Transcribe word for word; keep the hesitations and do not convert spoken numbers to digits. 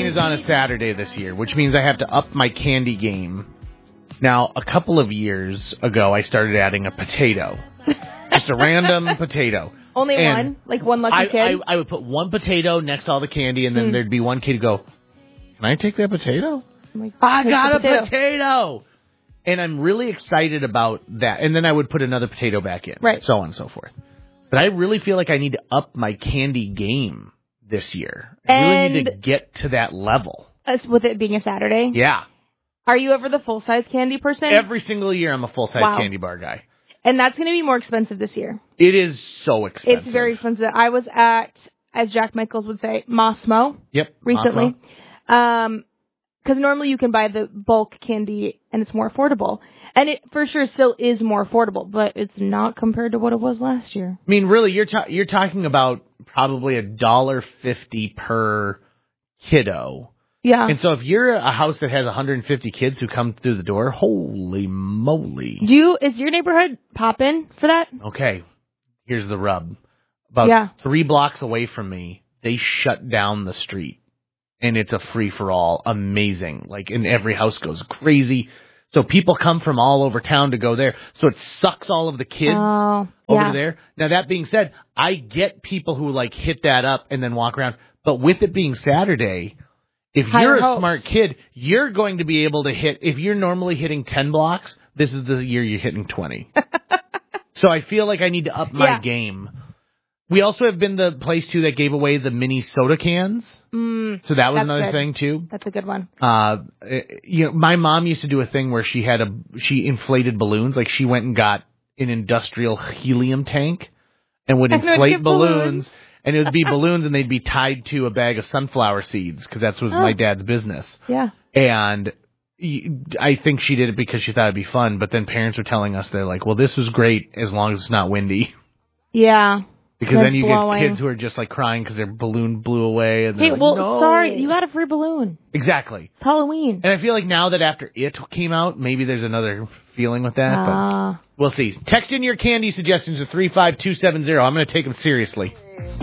is on a Saturday this year, which means I have to up my candy game. Now, a couple of years ago, I started adding a potato. Just a random potato. Only and one? Like one lucky I, kid? I, I would put one potato next to all the candy, and then hmm. there'd be one kid who go, can I take that potato? I'm like, I got a potato. potato! And I'm really excited about that. And then I would put another potato back in. Right. So on and so forth. But I really feel like I need to up my candy game this year. I and really need to get to that level. As with it being a Saturday? Yeah. Are you ever the full-size candy person? Every single year I'm a full-size wow. candy bar guy. And that's going to be more expensive this year. It is so expensive. It's very expensive. I was at, as Jack Michaels would say, Mossmo. Yep. Recently. Mossmo. Um, because normally you can buy the bulk candy and it's more affordable. And it for sure still is more affordable, but it's not compared to what it was last year. I mean, really, you're ta- you're talking about probably a dollar fifty per kiddo. Yeah. And so if you're a house that has one hundred fifty kids who come through the door, holy moly. Do you, is your neighborhood poppin' for that? Okay. Here's the rub. About yeah. three blocks away from me, they shut down the street. And it's a free-for-all. Amazing. Like, and every house goes crazy. So people come from all over town to go there. So it sucks all of the kids oh, over yeah. to there. Now, that being said, I get people who, like, hit that up and then walk around. But with it being Saturday, if Higher you're a hopes. smart kid, you're going to be able to hit, if you're normally hitting ten blocks, this is the year you're hitting twenty. So I feel like I need to up my yeah. game. We also have been the place, too, that gave away the mini soda cans. Mm, so that was another good. thing, too. That's a good one. Uh, you know, my mom used to do a thing where she had a, she inflated balloons. Like, she went and got an industrial helium tank and would inflate balloons. balloons. And it would be balloons, and they'd be tied to a bag of sunflower seeds, because that was oh. my dad's business. Yeah. And I think she did it because she thought it'd be fun, but then parents were telling us, they're like, well, this was great as long as it's not windy. Yeah. Because then you blowing. get kids who are just like crying because their balloon blew away. And hey, like, well, no. sorry, you got a free balloon. Exactly. It's Halloween. And I feel like now that after It came out, maybe there's another feeling with that. Uh. But we'll see. Text in your candy suggestions to three five two seven zero. I'm going to take them seriously.